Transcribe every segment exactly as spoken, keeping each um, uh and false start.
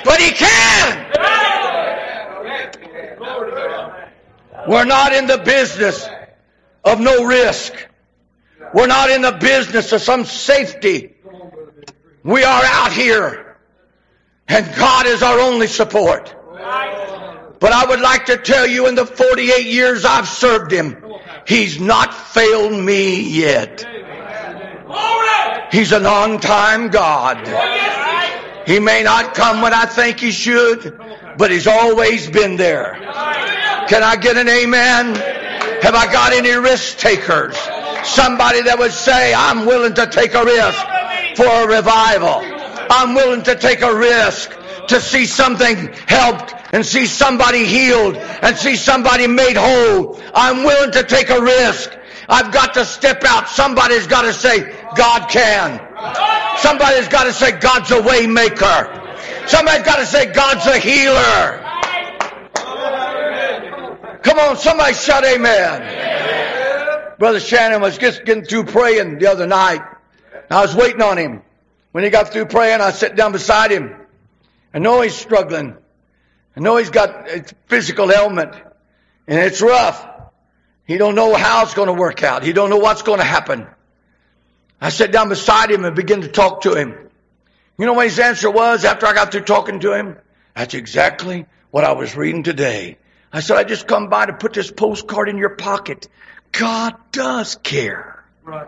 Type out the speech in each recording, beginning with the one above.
but He can. We're not in the business of no risk. We're not in the business of some safety. We are out here, and God is our only support. But I would like to tell you, in the forty-eight years I've served Him, He's not failed me yet. He's an on-time God. He may not come when I think He should, but He's always been there. Can I get an amen? Have I got any risk takers? Somebody that would say, I'm willing to take a risk for a revival. I'm willing to take a risk to see something helped and see somebody healed and see somebody made whole. I'm willing to take a risk. I've got to step out. Somebody's got to say, God can. Somebody's got to say, God's a way maker. Somebody's got to say, God's a healer. Come on, somebody shout amen. Amen. Brother Shannon was just getting through praying the other night. I was waiting on him. When he got through praying, I sat down beside him. I know he's struggling. I know he's got a physical ailment. And it's rough. He don't know how it's going to work out. He don't know what's going to happen. I sat down beside him and began to talk to him. You know what his answer was after I got through talking to him? That's exactly what I was reading today. I said, I just come by to put this postcard in your pocket. God does care.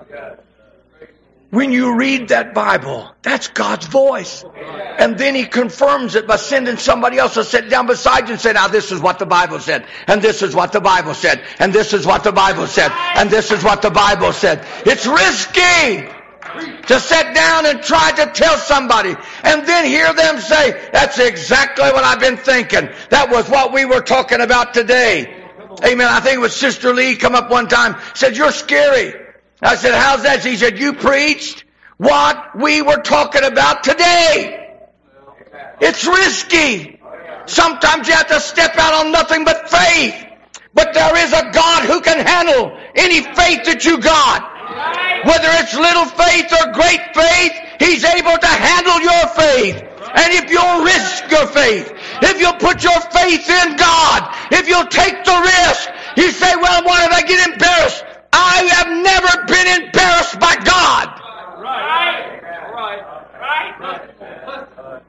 When you read that Bible, that's God's voice. And then He confirms it by sending somebody else to sit down beside you and say, now this is what the Bible said. And this is what the Bible said. And this is what the Bible said. And this is what the Bible said. It's risky to sit down and try to tell somebody and then hear them say, that's exactly what I've been thinking. That was what we were talking about today. Amen. I think it was Sister Lee come up one time, said, you're scary. I said, how's that? She said, you preached what we were talking about today. It's risky. Sometimes you have to step out on nothing but faith. But there is a God who can handle any faith that you got. Whether it's little faith or great faith, He's able to handle your faith. And if you'll risk your faith, if you'll put your faith in God, if you'll take the risk, you say, well, why did I get embarrassed? I have never been embarrassed by God. Right. Right. Right.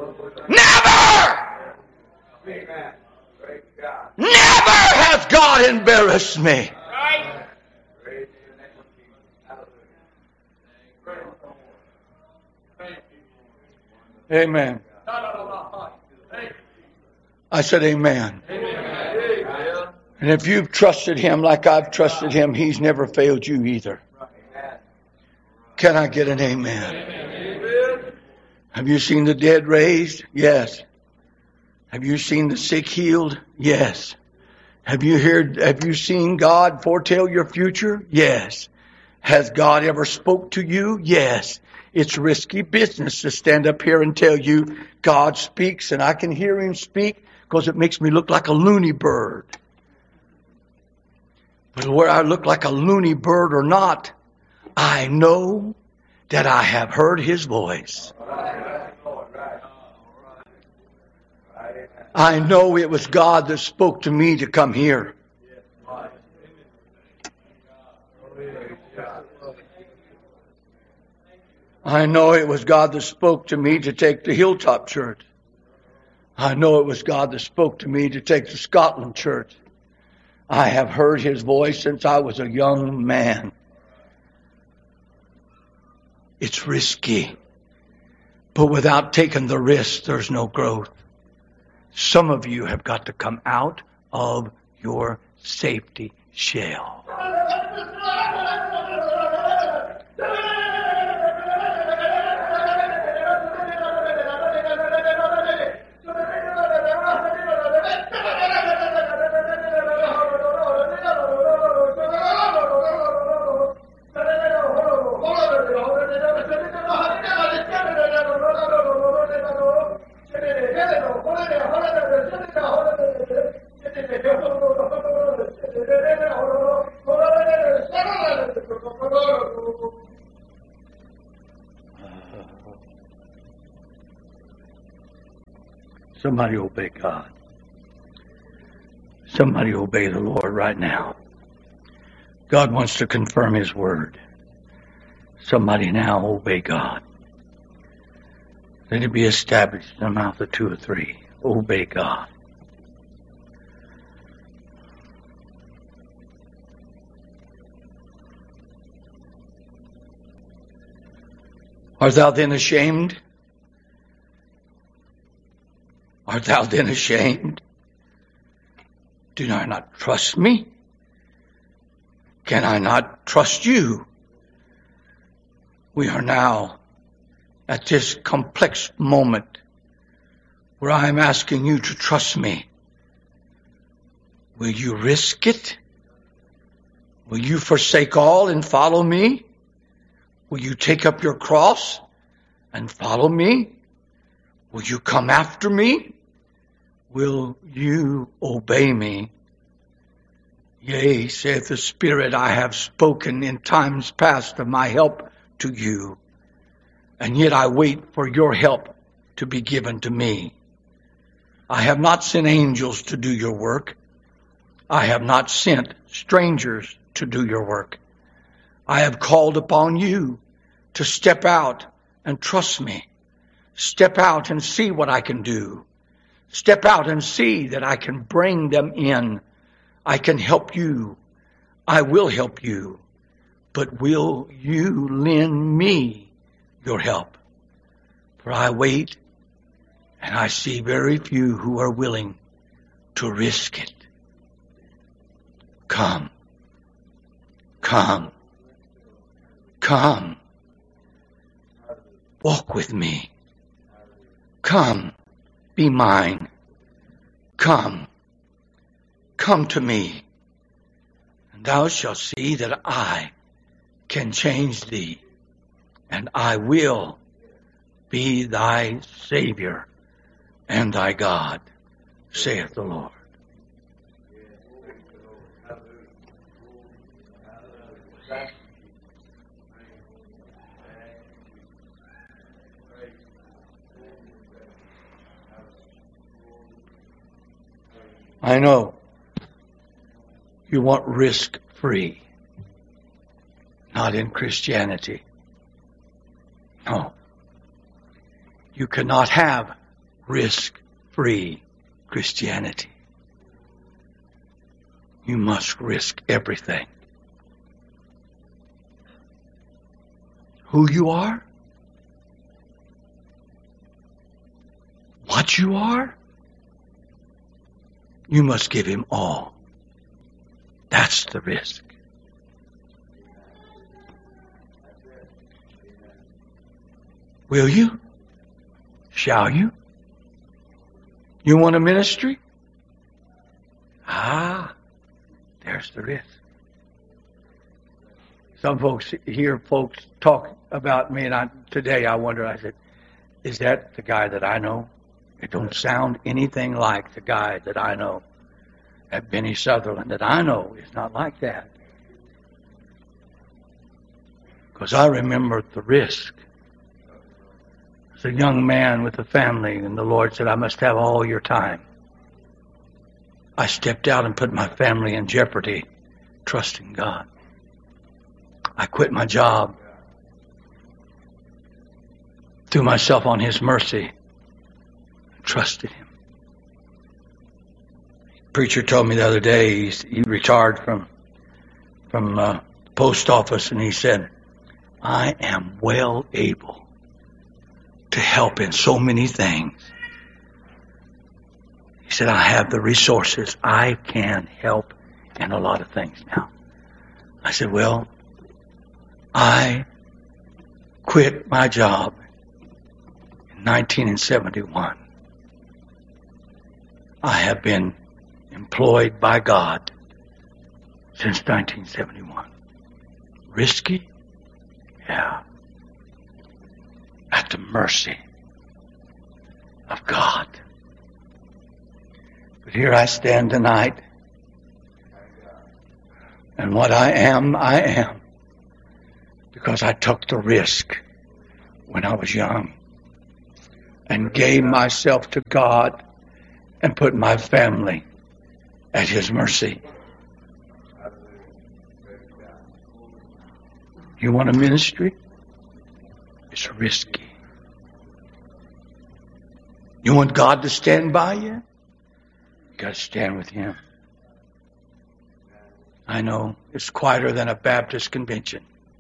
Never. Never has God embarrassed me. Amen. I said amen. Amen. And if you've trusted Him like I've trusted Him, He's never failed you either. Can I get an amen? Amen. Have you seen the dead raised? Yes. Have you seen the sick healed? Yes. Have you heard, have you seen God foretell your future? Yes. Has God ever spoke to you? Yes. It's risky business to stand up here and tell you God speaks and I can hear Him speak because it makes me look like a loony bird. But whether I look like a loony bird or not, I know that I have heard His voice. I know it was God that spoke to me to come here. I know it was God that spoke to me to take the Hilltop Church. I know it was God that spoke to me to take the Scotland Church. I have heard His voice since I was a young man. It's risky. But without taking the risk, there's no growth. Some of you have got to come out of your safety shell. Somebody obey God. Somebody obey the Lord right now. God wants to confirm His word. Somebody now obey God. Let it be established in the mouth of two or three. Obey God. Art thou then ashamed? Art thou then ashamed? Do I not trust me? Can I not trust you? We are now at this complex moment where I am asking you to trust me. Will you risk it? Will you forsake all and follow me? Will you take up your cross and follow me? Will you come after me? Will you obey me? Yea, saith the Spirit, I have spoken in times past of my help to you, and yet I wait for your help to be given to me. I have not sent angels to do your work. I have not sent strangers to do your work. I have called upon you to step out and trust me. Step out and see what I can do. Step out and see that I can bring them in. I can help you. I will help you. But will you lend me your help? For I wait, and I see very few who are willing to risk it. Come. Come. Come. Walk with me. Come. Be mine. Come. Come to me. And thou shalt see that I can change thee, and I will be thy Savior and thy God, saith the Lord. I know you want risk-free. Not in Christianity. No. You cannot have risk-free Christianity. You must risk everything. Who you are? What you are? You must give Him all. That's the risk. Will you? Shall you? You want a ministry? Ah, there's the risk. Some folks hear folks talk about me, and I, today I wonder, I said, is that the guy that I know? It don't sound anything like the guy that I know at Benny Sutherland. That I know is not like that. Because I remember the risk. As a young man with a family, and the Lord said, I must have all your time. I stepped out and put my family in jeopardy, trusting God. I quit my job, threw myself on His mercy, and trusted Him. A preacher told me the other day, he's, he retired from, from uh, the post office, and he said, I am well able to help in so many things. He said, I have the resources. I can help in a lot of things now. I said, well, I quit my job in nineteen seventy-one. I have been employed by God since nineteen seventy-one. Risky? Yeah. At the mercy of God. But here I stand tonight, and what I am, I am, because I took the risk when I was young and gave myself to God and put my family at His mercy. You want a ministry? It's risky. You want God to stand by you? You got to stand with Him. I know it's quieter than a Baptist convention.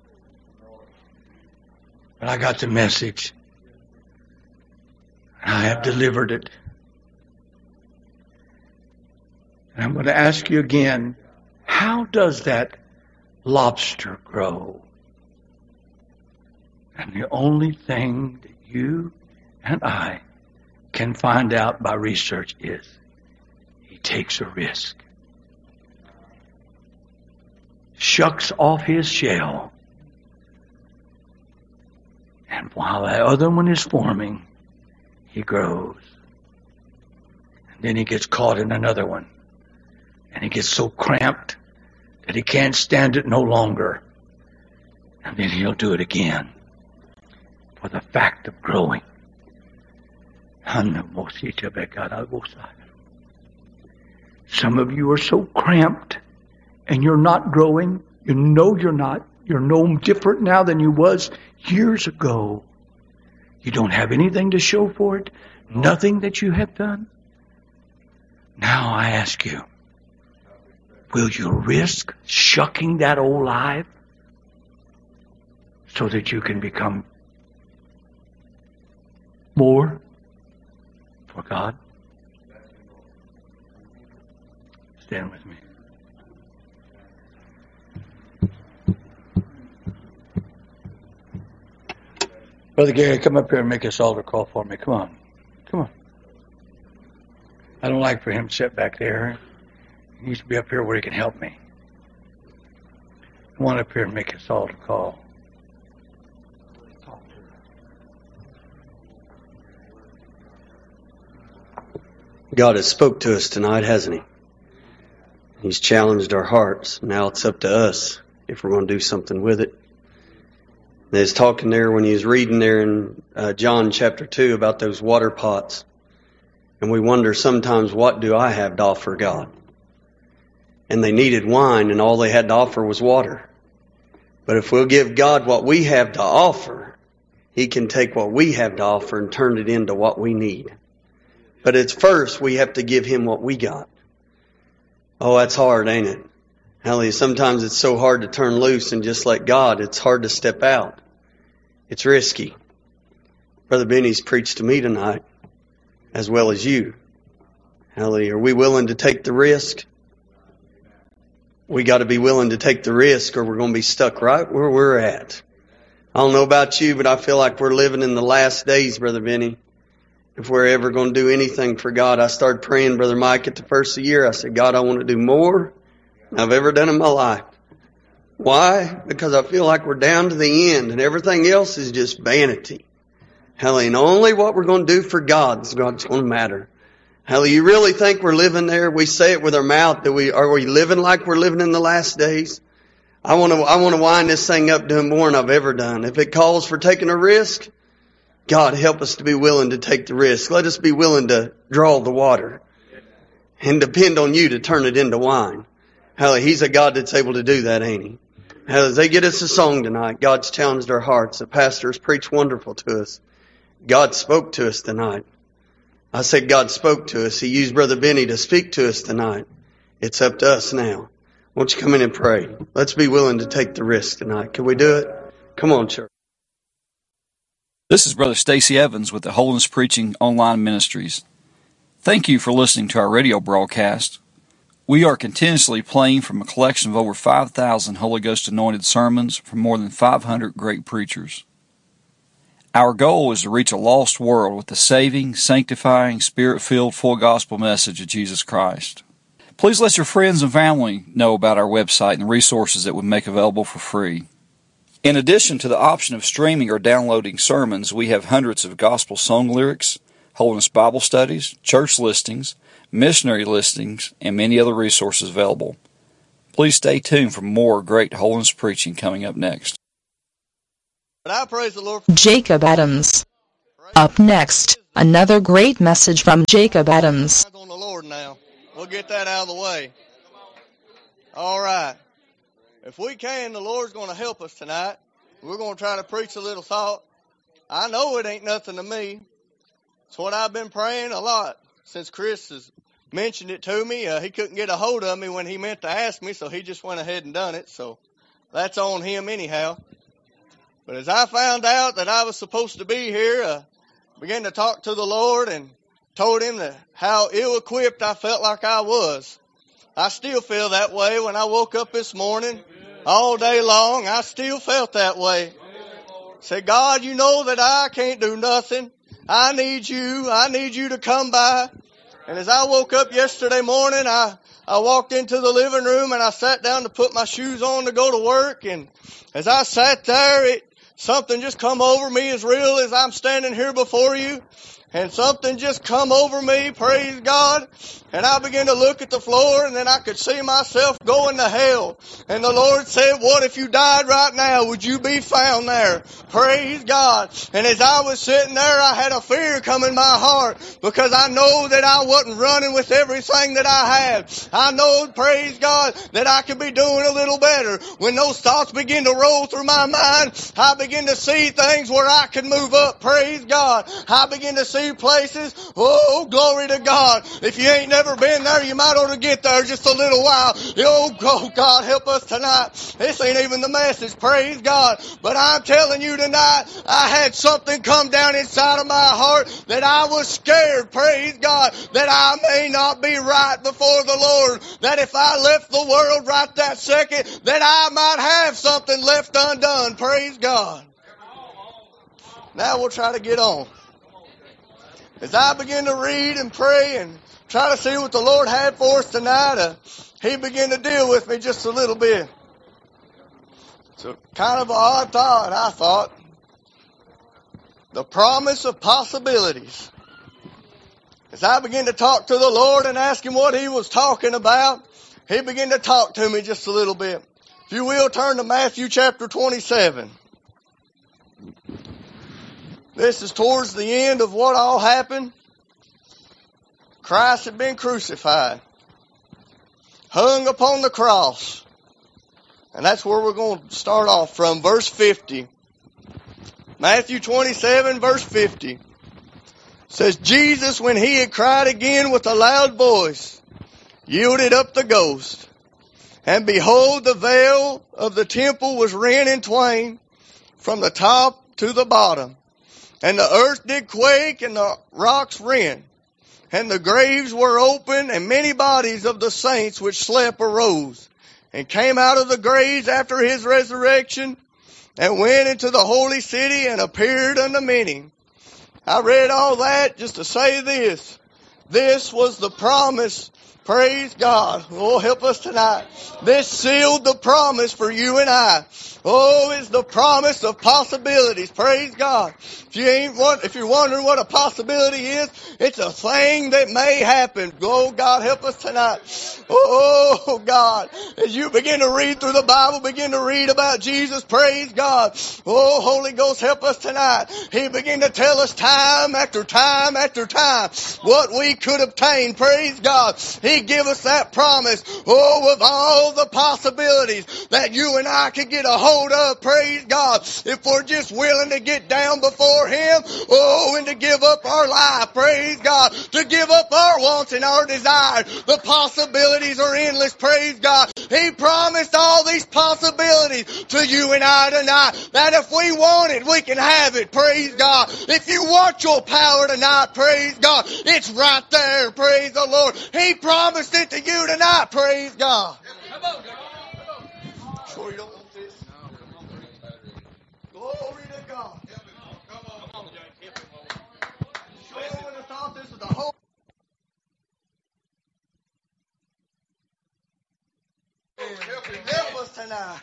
But I got the message. And I have delivered it. And I'm going to ask you again, how does that lobster grow? And the only thing that you and I can find out by research is he takes a risk. Shucks off his shell. And while the other one is forming, he grows. And then he gets caught in another one. And he gets so cramped that he can't stand it no longer. And then he'll do it again. For the fact of growing. Some of you are so cramped and you're not growing. You know you're not. You're no different now than you was years ago. You don't have anything to show for it. Nothing that you have done. Now I ask you, will you risk shucking that old life so that you can become more for God? Stand with me. Brother Gary, come up here and make this altar call for me. Come on. Come on. I don't like for him to sit back there. He needs to be up here where he can help me. Come on up here and make this altar call. God has spoke to us tonight, hasn't He? He's challenged our hearts. Now it's up to us if we're going to do something with it. And he's talking there when he was reading there in uh, John chapter two about those water pots. And we wonder sometimes, what do I have to offer God? And they needed wine and all they had to offer was water. But if we'll give God what we have to offer, He can take what we have to offer and turn it into what we need. But it's first we have to give Him what we got. Oh, that's hard, ain't it? Hallelujah. Sometimes it's so hard to turn loose and just let God. It's hard to step out. It's risky. Brother Benny's preached to me tonight, as well as you. Hallelujah. Are we willing to take the risk? We got to be willing to take the risk or we're going to be stuck right where we're at. I don't know about you, but I feel like we're living in the last days, Brother Benny. If we're ever going to do anything for God, I started praying, Brother Mike, at the first of the year. I said, God, I want to do more than I've ever done in my life. Why? Because I feel like we're down to the end and everything else is just vanity. Hallelujah. And only what we're going to do for God is going to matter. Hallelujah. You really think we're living there? We say it with our mouth. Do we, are we living like we're living in the last days? I want to, I want to wind this thing up doing more than I've ever done. If it calls for taking a risk, God, help us to be willing to take the risk. Let us be willing to draw the water and depend on you to turn it into wine. Hallelujah. He's a God that's able to do that, ain't He? Hallelujah. As they get us a song tonight, God's challenged our hearts. The pastors preached wonderful to us. God spoke to us tonight. I said God spoke to us. He used Brother Benny to speak to us tonight. It's up to us now. Won't you come in and pray? Let's be willing to take the risk tonight. Can we do it? Come on, church. This is Brother Stacy Evans with the Holiness Preaching Online Ministries. Thank you for listening to our radio broadcast. We are continuously playing from a collection of over five thousand Holy Ghost anointed sermons from more than five hundred great preachers. Our goal is to reach a lost world with the saving, sanctifying, Spirit-filled, full gospel message of Jesus Christ. Please let your friends and family know about our website and the resources that we make available for free. In addition to the option of streaming or downloading sermons, we have hundreds of gospel song lyrics, Holiness Bible studies, church listings, missionary listings, and many other resources available. Please stay tuned for more great holiness preaching coming up next. But I praise the Lord for Jacob Adams. Up next, another great message from Jacob Adams. I'm not going to We'll get that out of the way. All right. If we can, the Lord's going to help us tonight. We're going to try to preach a little thought. I know it ain't nothing to me. It's what I've been praying a lot since Chris has mentioned it to me. Uh, he couldn't get a hold of me when he meant to ask me, so he just went ahead and done it. So that's on him anyhow. But as I found out that I was supposed to be here, I uh, began to talk to the Lord and told him that how ill-equipped I felt like I was. I still feel that way. When I woke up this morning, all day long, I still felt that way. Said, God, you know that I can't do nothing. I need you. I need you to come by. And as I woke up yesterday morning, I, I walked into the living room and I sat down to put my shoes on to go to work. And as I sat there, it, something just come over me as real as I'm standing here before you. And something just come over me, praise God. And I began to look at the floor, and then I could see myself going to hell. And the Lord said, what if you died right now? Would you be found there? Praise God. And as I was sitting there, I had a fear come in my heart, because I know that I wasn't running with everything that I had. I know, praise God, that I could be doing a little better. When those thoughts begin to roll through my mind, I begin to see things where I could move up, praise God. I begin to see places, oh, glory to God. If you ain't never been there, you might ought to get there just a little while. Oh, God, help us tonight. This ain't even the message, praise God. But I'm telling you tonight, I had something come down inside of my heart that I was scared, praise God, that I may not be right before the Lord. That if I left the world right that second, that I might have something left undone, praise God. Now we'll try to get on. As I begin to read and pray and try to see what the Lord had for us tonight, uh, He began to deal with me just a little bit. It's a kind of an odd thought, I thought. The promise of possibilities. As I began to talk to the Lord and ask Him what He was talking about, He began to talk to me just a little bit. If you will, turn to Matthew chapter twenty-seven. This is towards the end of what all happened. Christ had been crucified, hung upon the cross. And that's where we're going to start off from, verse fifty. Matthew twenty-seven, verse fifty. Says, Jesus, when He had cried again with a loud voice, yielded up the ghost. And behold, the veil of the temple was rent in twain from the top to the bottom. And the earth did quake, and the rocks rent. And the graves were open, and many bodies of the saints which slept arose, and came out of the graves after His resurrection, and went into the holy city, and appeared unto many. I read all that just to say this. This was the promise. Praise God. Oh, help us tonight. This sealed the promise for you and I. Oh, it's the promise of possibilities. Praise God. If you ain't want, if you're wondering what a possibility is, it's a thing that may happen. Oh, God, help us tonight. Oh, God. As you begin to read through the Bible, begin to read about Jesus. Praise God. Oh, Holy Ghost, help us tonight. He began to tell us time after time after time what we could obtain. Praise God. He give us that promise. Oh, of all the possibilities that you and I could get a hold of, praise God, if we're just willing to get down before Him, oh, and to give up our life, praise God, to give up our wants and our desires. The possibilities are endless, praise God. He promised all these possibilities to you and I tonight, that if we want it, we can have it, praise God. If you want your power tonight, praise God, it's right there, praise the Lord. He promised it to you tonight, praise God. Sure you don't want this? Glory to God. Sure would have thought this was the whole. Help us tonight.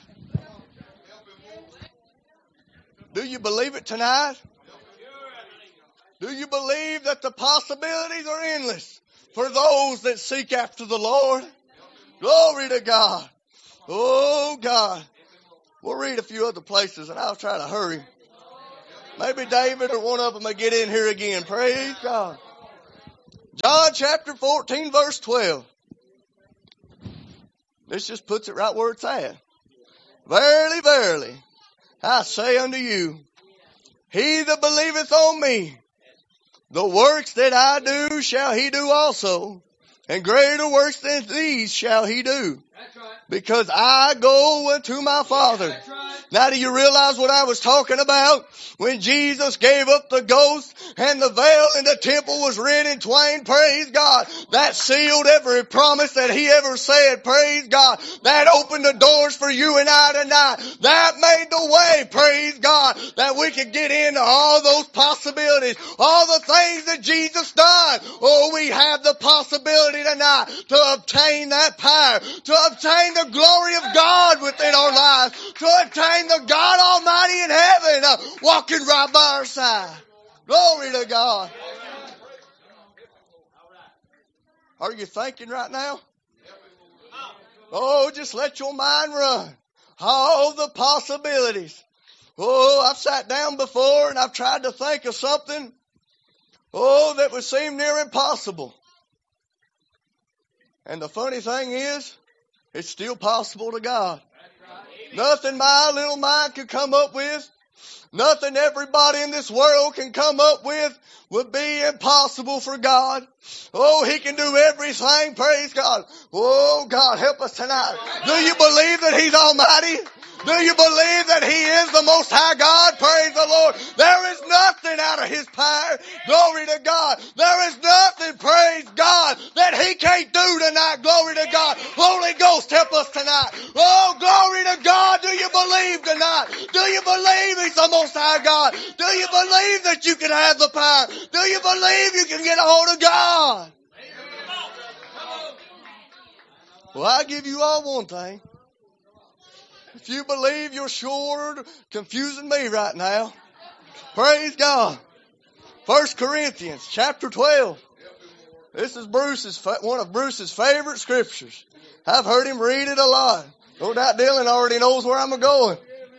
Do you believe it tonight? Do you believe that the possibilities are endless for those that seek after the Lord? Glory to God. Oh, God. We'll read a few other places, and I'll try to hurry. Maybe David or one of them will get in here again. Praise God. John chapter fourteen, verse twelve. This just puts it right where it's at. Verily, verily, I say unto you, he that believeth on me, the works that I do shall he do also, and greater works than these shall he do. That's right. Because I go unto my Father. That's right. Now do you realize what I was talking about? When Jesus gave up the ghost and the veil in the temple was rent in twain, praise God. That sealed every promise that he ever said, praise God. That opened the doors for you and I tonight. That made the way, praise God, that we could get into all those possibilities, all the things that Jesus done. Oh, we have the possibility tonight to obtain that power, to obtain the glory of God within our lives, to obtain the God Almighty in heaven uh, walking right by our side. Glory to God. Are you thinking right now? Oh, just let your mind run. All the possibilities. Oh, I've sat down before and I've tried to think of something, oh, that would seem near impossible. And the funny thing is, it's still possible to God. Nothing my little mind could come up with, nothing everybody in this world can come up with would be impossible for God. Oh, he can do everything, praise God. Oh, God, help us tonight. Do you believe that he's almighty? Do you believe that he is the Most High God? Praise the Lord. There is nothing out of his power. Glory to God. There is nothing, praise God, that he can't do tonight. Glory to God. Holy Ghost, help us tonight. Oh, glory to God. Do you believe tonight? Do you believe he's the Most High God? Do you believe that you can have the power? Do you believe you can get a hold of God? Well, I give you all one thing. If you believe, you're sure confusing me right now. Praise God. First Corinthians chapter twelve. This is Bruce's, one of Bruce's favorite scriptures. I've heard him read it a lot. No doubt Dylan already knows where I'm going.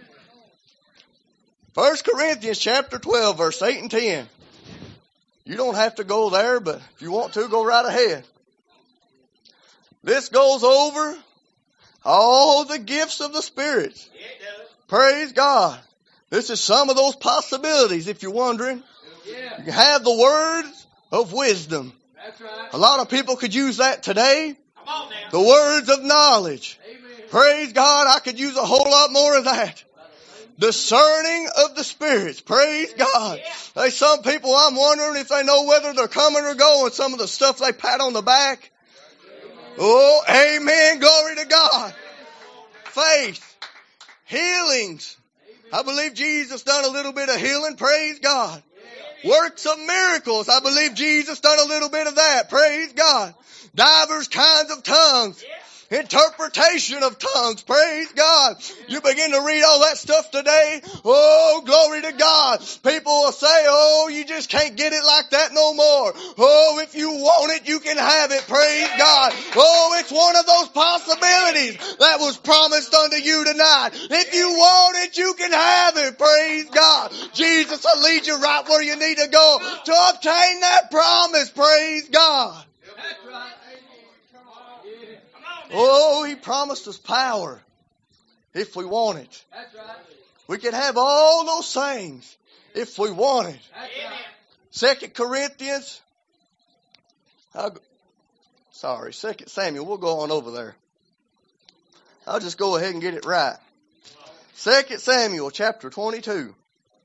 First Corinthians chapter twelve, verse eight and ten. You don't have to go there, but if you want to, go right ahead. This goes over all the gifts of the Spirit. Praise God. This is some of those possibilities, if you're wondering. You have the words of wisdom. A lot of people could use that today. The words of knowledge. Praise God, I could use a whole lot more of that. Discerning of the spirits. Praise God. There's some people, I'm wondering if they know whether they're coming or going. Some of the stuff they pat on the back. Oh, amen. Glory to God. Faith. Healings. I believe Jesus done a little bit of healing. Praise God. Works of miracles. I believe Jesus done a little bit of that. Praise God. Divers kinds of tongues. Interpretation of tongues. Praise God. You begin to read all that stuff today. Oh, glory to God. People will say, oh, you just can't get it like that no more. Oh, if you want it, you can have it. Praise God. Oh, it's one of those possibilities that was promised unto you tonight. If you want it, you can have it. Praise God. Jesus will lead you right where you need to go to obtain that promise. Praise God. Oh, he promised us power if we want it. That's right. We can have all those things if we want it. That's right. Second Corinthians, I'll, sorry, Second Samuel, we'll go on over there. I'll just go ahead and get it right. Second Samuel chapter twenty-two.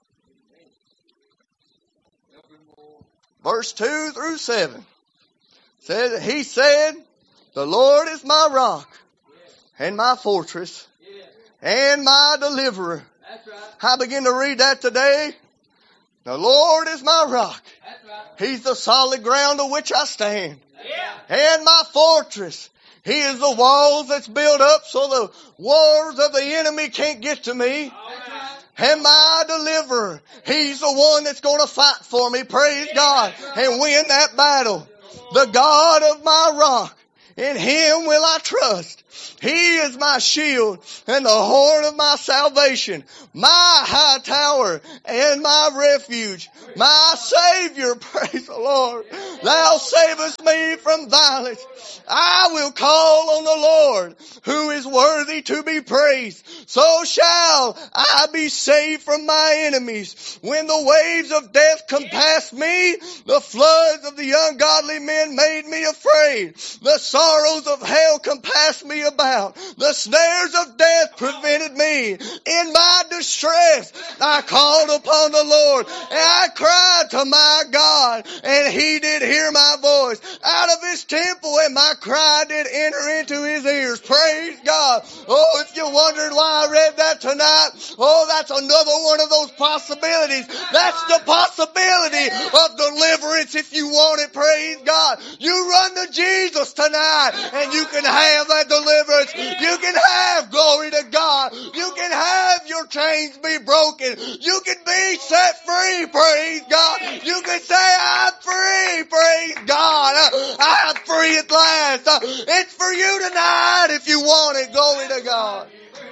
Verse two through seven. Says, he said, the Lord is my rock and my fortress and my deliverer. I begin to read that today. The Lord is my rock. He's the solid ground on which I stand. And my fortress. He is the walls that's built up so the wars of the enemy can't get to me. And my deliverer. He's the one that's going to fight for me. Praise God. And win that battle. The God of my rock. In him will I trust. He is my shield and the horn of my salvation, my high tower and my refuge, my Savior, praise the Lord. Thou savest me from violence. I will call on the Lord, who is worthy to be praised. So shall I be saved from my enemies. When the waves of death compassed me, the floods of the ungodly men made me afraid. The sorrows of hell compassed me about. The snares of death prevented me. In my distress, I called upon the Lord, and I cried to my God, and He did hear my voice. Out of His temple, and my cry did enter into His ears. Praise God. Oh, if you wondered why I read that tonight, oh, that's another one of those possibilities. That's the possibility of deliverance if you want it. Praise God. You run to Jesus tonight, and you can have that deliverance. You can have glory to God. You can have your chains be broken. You can be set free. Praise God. You can say, I'm free. Praise God. I'm free at last. It's for you tonight if you want it. Glory to God.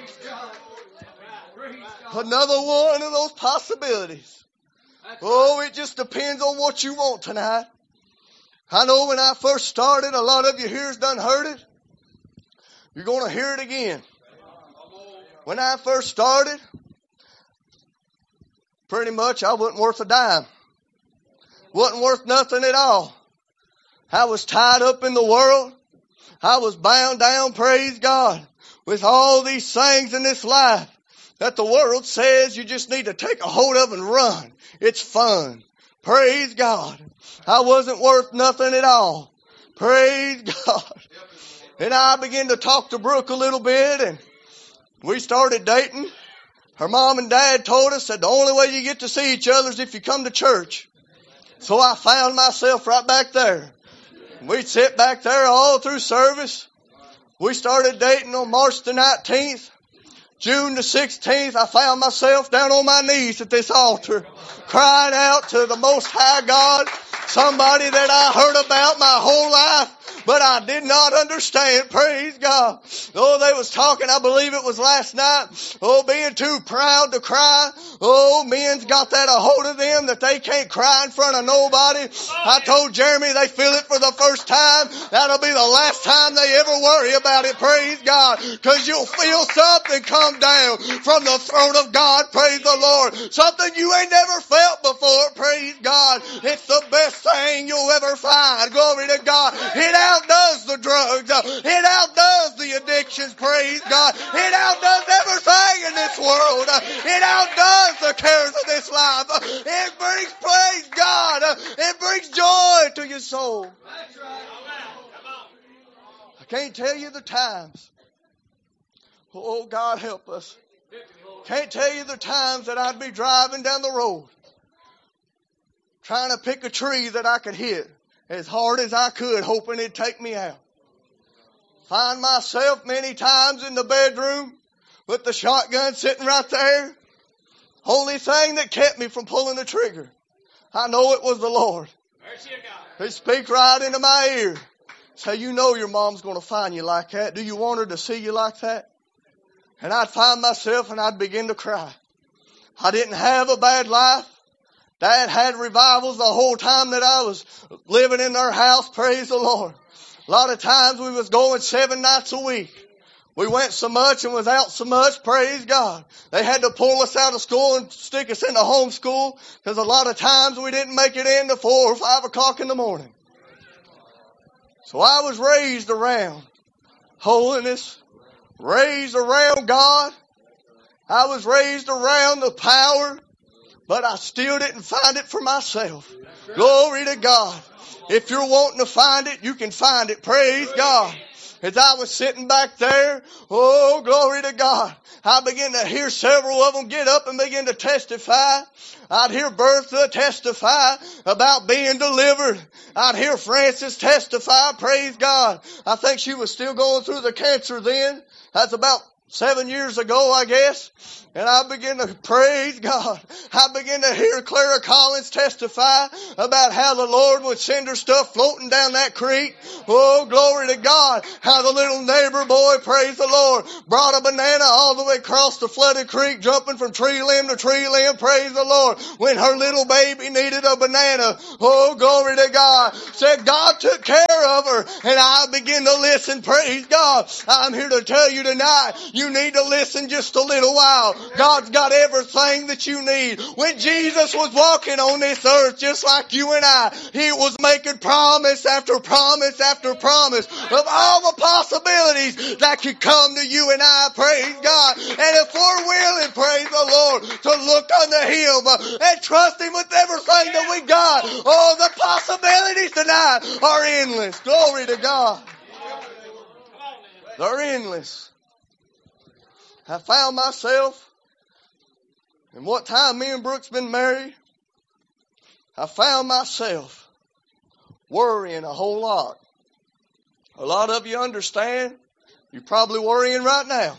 Another one of those possibilities. Oh, it just depends on what you want tonight. I know when I first started, a lot of you here has done heard it. You're going to hear it again. When I first started, pretty much I wasn't worth a dime. Wasn't worth nothing at all. I was tied up in the world. I was bound down, praise God, with all these things in this life that the world says you just need to take a hold of and run. It's fun. Praise God. I wasn't worth nothing at all. Praise God. And I began to talk to Brooke a little bit, and we started dating. Her mom and dad told us that the only way you get to see each other is if you come to church. So I found myself right back there. We'd sit back there all through service. We started dating on March the nineteenth. June the sixteenth, I found myself down on my knees at this altar, crying out to the Most High God, somebody that I heard about my whole life, but I did not understand. Praise God. Oh, they was talking, I believe it was last night. Oh, being too proud to cry. Oh, men's got that a hold of them that they can't cry in front of nobody. I told Jeremy they feel it for the first time. That'll be the last time they ever worry about it. Praise God. Cause you'll feel something come down from the throne of God. Praise the Lord. Something you ain't never felt before. Praise God. It's the best thing you'll ever find. Glory to God. It outdoes the drugs. It outdoes the addictions. Praise God. It outdoes everything in this world. It outdoes the cares of this life. It brings, praise God, it brings joy to your soul. I can't tell you the times. Oh, God help us. Can't tell you the times that I'd be driving down the road trying to pick a tree that I could hit as hard as I could, hoping it'd take me out. Find myself many times in the bedroom with the shotgun sitting right there. Only thing that kept me from pulling the trigger, I know it was the Lord. He'd speak right into my ear. Say, you know your mom's going to find you like that. Do you want her to see you like that? And I'd find myself and I'd begin to cry. I didn't have a bad life. Dad had revivals the whole time that I was living in their house. Praise the Lord. A lot of times we was going seven nights a week. We went so much and was out so much, praise God. They had to pull us out of school and stick us into homeschool because a lot of times we didn't make it in to four or five o'clock in the morning. So I was raised around holiness, raised around God. I was raised around the power, but I still didn't find it for myself. Glory to God. If you're wanting to find it, you can find it. Praise God. As I was sitting back there, oh, glory to God, I began to hear several of them get up and begin to testify. I'd hear Bertha testify about being delivered. I'd hear Frances testify, praise God. I think she was still going through the cancer then. That's about Seven years ago, I guess, and I began to praise God. I began to hear Clara Collins testify about how the Lord would send her stuff floating down that creek. Oh, glory to God. How the little neighbor boy, praise the Lord, brought a banana all the way across the flooded creek, jumping from tree limb to tree limb, praise the Lord, when her little baby needed a banana. Oh, glory to God. Said God took care of her, and I began to listen, praise God. I'm here to tell you tonight, you need to listen just a little while. God's got everything that you need. When Jesus was walking on this earth, just like you and I, He was making promise after promise after promise of all the possibilities that could come to you and I, praise God. And if we're willing, praise the Lord, to look unto Him and trust Him with everything that we got, oh, the possibilities tonight are endless. Glory to God. They're endless. I found myself, and what time me and Brooks been married, I found myself worrying a whole lot. A lot of you understand, you're probably worrying right now.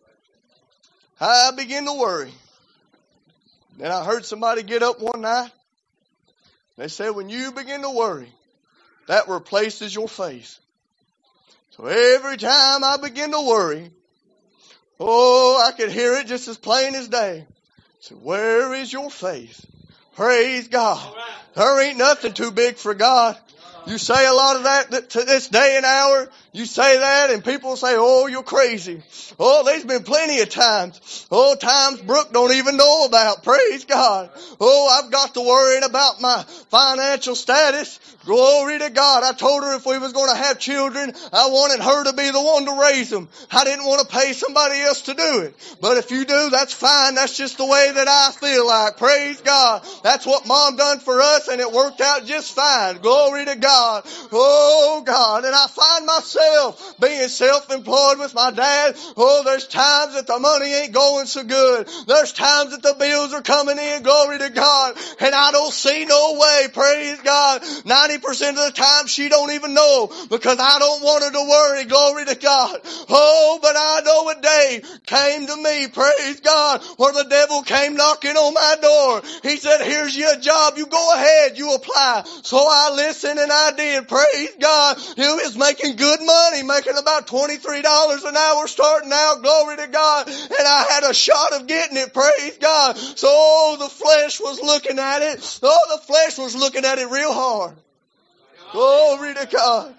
I began to worry. Then I heard somebody get up one night. They said, when you begin to worry, that replaces your faith. So every time I begin to worry, oh, I could hear it just as plain as day. So where is your faith? Praise God. There ain't nothing too big for God. You say a lot of that to this day and hour. You say that and people say, oh, you're crazy. Oh, there's been plenty of times. Oh, times Brooke don't even know about. Praise God. Oh, I've got to worrying about my financial status. Glory to God. I told her if we was going to have children, I wanted her to be the one to raise them. I didn't want to pay somebody else to do it. But if you do, that's fine. That's just the way that I feel like. Praise God. That's what Mom done for us, and it worked out just fine. Glory to God. Oh, God. And I find myself being self-employed with my dad. Oh, there's times that the money ain't going so good. There's times that the bills are coming in. Glory to God. And I don't see no way. Praise God. ninety percent of the time she don't even know because I don't want her to worry. Glory to God. Oh, but I know a day came to me. Praise God. Where the devil came knocking on my door. He said, here's your job. You go ahead. You apply. So I listened and I did. Praise God. He was making good money, making about twenty-three dollars an hour starting out. Glory to God. And I had a shot of getting it. Praise God. So oh, the flesh was looking at it. Oh, the flesh was looking at it real hard. Glory to God.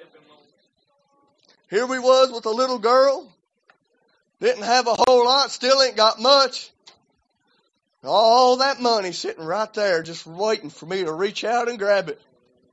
Here we was with a little girl. Didn't have a whole lot. Still ain't got much. All that money sitting right there just waiting for me to reach out and grab it.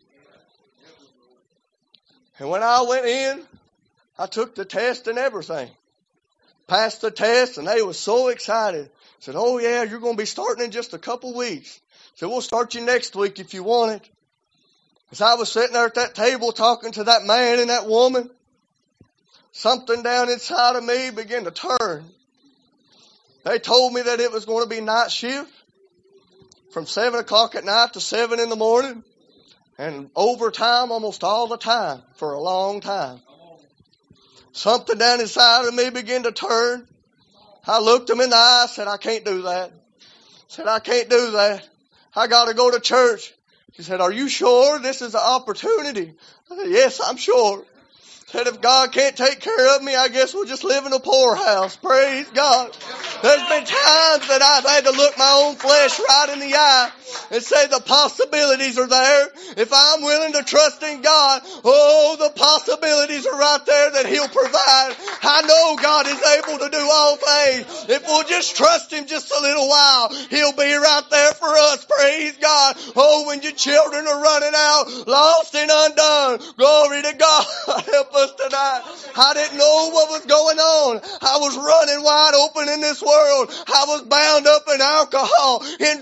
And when I went in, I took the test and everything. Passed the test and they was so excited. Said, oh yeah, you're going to be starting in just a couple weeks. Said, we'll start you next week if you want it. As I was sitting there at that table talking to that man and that woman, something down inside of me began to turn. They told me that it was going to be night shift from seven o'clock at night to seven in the morning and overtime almost all the time for a long time. Something down inside of me began to turn. I looked them in the eye, said, I can't do that. Said, I can't do that. I got to go to church. She said, are you sure this is an opportunity? I said, yes, I'm sure. Said, if God can't take care of me, I guess we'll just live in a poorhouse. Praise God. There's been times that I've had to look my own flesh right in the eye and say the possibilities are there. If I'm willing to trust in God, oh, the possibilities are right there that He'll provide. I know God is able to do all things. If we'll just trust Him just a little while, He'll be right there for us. Praise God. Oh, when your children are running out, lost and undone, glory to God. Help us tonight. I didn't know what was going on. I was running wide open in this world. I was bound up in alcohol, in